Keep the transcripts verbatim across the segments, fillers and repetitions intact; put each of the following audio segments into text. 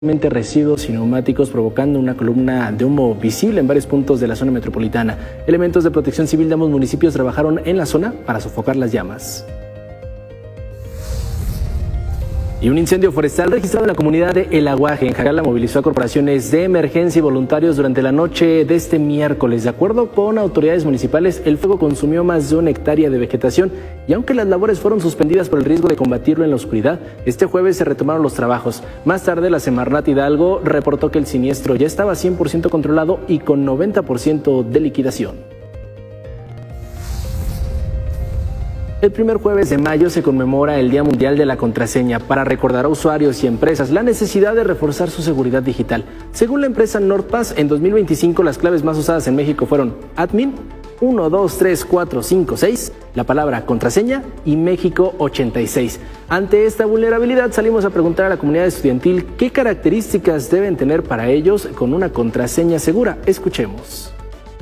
residuos y neumáticos, provocando una columna de humo visible en varios puntos de la zona metropolitana. Elementos de protección civil de ambos municipios trabajaron en la zona para sofocar las llamas. Y un incendio forestal registrado en la comunidad de El Aguaje, en Jacala, movilizó a corporaciones de emergencia y voluntarios durante la noche de este miércoles. De acuerdo con autoridades municipales, el fuego consumió más de una hectárea de vegetación y aunque las labores fueron suspendidas por el riesgo de combatirlo en la oscuridad, este jueves se retomaron los trabajos. Más tarde, la Semarnat Hidalgo reportó que el siniestro ya estaba cien por ciento controlado y con noventa por ciento de liquidación. El primer jueves de mayo se conmemora el Día Mundial de la Contraseña para recordar a usuarios y empresas la necesidad de reforzar su seguridad digital. Según la empresa NordPass, en dos mil veinticinco las claves más usadas en México fueron admin, uno, dos, tres, cuatro, cinco, seis, la palabra contraseña y México ochenta y seis. Ante esta vulnerabilidad salimos a preguntar a la comunidad estudiantil qué características deben tener para ellos con una contraseña segura. Escuchemos.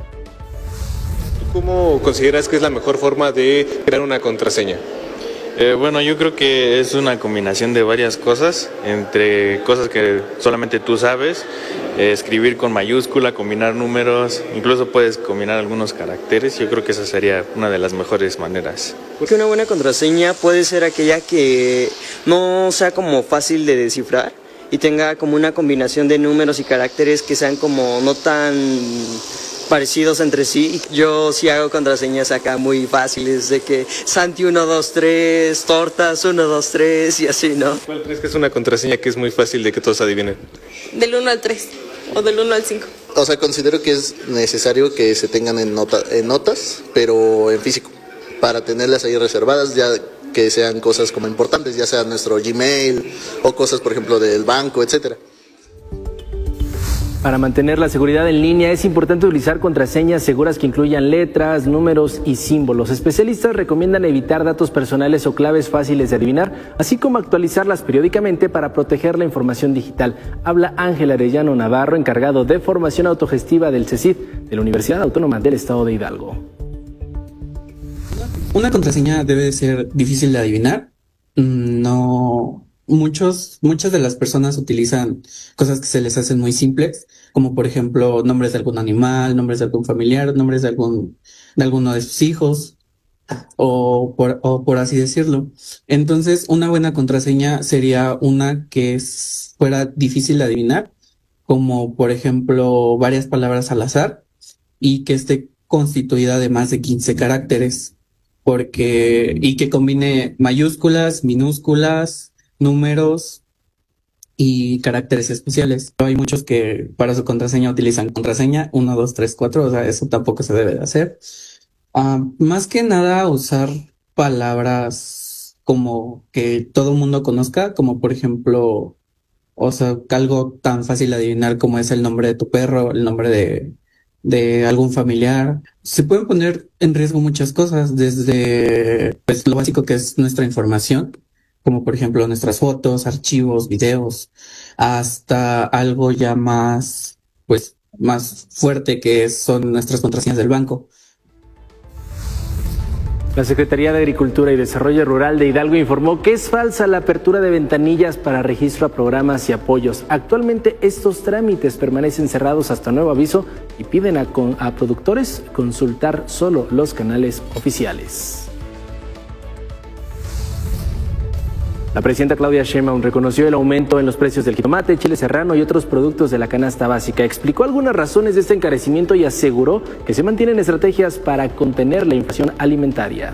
¿Cómo consideras que es la mejor forma de crear una contraseña? Eh, bueno, yo creo que es una combinación de varias cosas, entre cosas que solamente tú sabes, eh, escribir con mayúscula, combinar números, incluso puedes combinar algunos caracteres. Yo creo que esa sería una de las mejores maneras. Porque una buena contraseña puede ser aquella que no sea como fácil de descifrar y tenga como una combinación de números y caracteres que sean como no tan parecidos entre sí. Yo sí hago contraseñas acá muy fáciles, de que Santi uno, dos, tres, tortas uno, dos, tres y así, ¿no? ¿Cuál crees que es una contraseña que es muy fácil de que todos adivinen? Del uno al tres o del uno al cinco. O sea, considero que es necesario que se tengan en, nota, en notas, pero en físico, para tenerlas ahí reservadas, ya que sean cosas como importantes, ya sea nuestro Gmail o cosas, por ejemplo, del banco, etcétera. Para mantener la seguridad en línea es importante utilizar contraseñas seguras que incluyan letras, números y símbolos. Especialistas recomiendan evitar datos personales o claves fáciles de adivinar, así como actualizarlas periódicamente para proteger la información digital. Habla Ángel Arellano Navarro, encargado de formación autogestiva del CECID, de la Universidad Autónoma del Estado de Hidalgo. Una contraseña debe ser difícil de adivinar. No... Muchos, muchas de las personas utilizan cosas que se les hacen muy simples, como por ejemplo nombres de algún animal, nombres de algún familiar, nombres de algún, de alguno de sus hijos, o por, o por así decirlo. Entonces, una buena contraseña sería una que es, fuera difícil de adivinar, como por ejemplo varias palabras al azar, y que esté constituida de más de quince caracteres, porque, y que combine mayúsculas, minúsculas, números y caracteres especiales. Hay muchos que para su contraseña utilizan contraseña uno, dos, tres, cuatro, o sea, eso tampoco se debe de hacer. Uh, más que nada usar palabras como que todo el mundo conozca, como por ejemplo, o sea, algo tan fácil de adivinar como es el nombre de tu perro, el nombre de, de algún familiar. Se pueden poner en riesgo muchas cosas, desde pues lo básico que es nuestra información, como por ejemplo nuestras fotos, archivos, videos, hasta algo ya más, pues, más fuerte que son nuestras contraseñas del banco. La Secretaría de Agricultura y Desarrollo Rural de Hidalgo informó que es falsa la apertura de ventanillas para registro a programas y apoyos. Actualmente estos trámites permanecen cerrados hasta nuevo aviso y piden a, con, a productores consultar solo los canales oficiales. La presidenta Claudia Sheinbaum reconoció el aumento en los precios del jitomate, chile serrano y otros productos de la canasta básica. Explicó algunas razones de este encarecimiento y aseguró que se mantienen estrategias para contener la inflación alimentaria.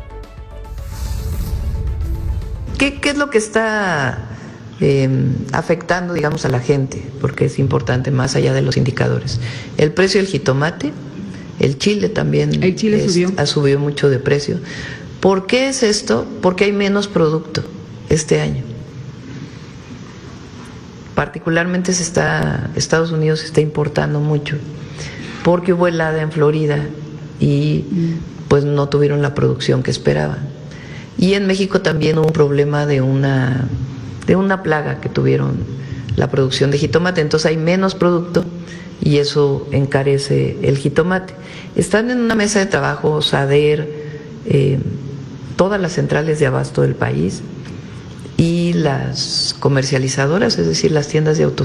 ¿Qué, qué es lo que está eh, afectando, digamos, a la gente? Porque es importante, más allá de los indicadores. El precio del jitomate, el chile también el chile es, subió. ha subido mucho de precio. ¿Por qué es esto? Porque hay menos producto este año. Particularmente se está, Estados Unidos se está importando mucho porque hubo helada en Florida y pues no tuvieron la producción que esperaban. Y en México también hubo un problema de una, de una plaga que tuvieron la producción de jitomate, entonces hay menos producto y eso encarece el jitomate. Están en una mesa de trabajo SADER, eh, todas las centrales de abasto del país, y las comercializadoras, es decir, las tiendas de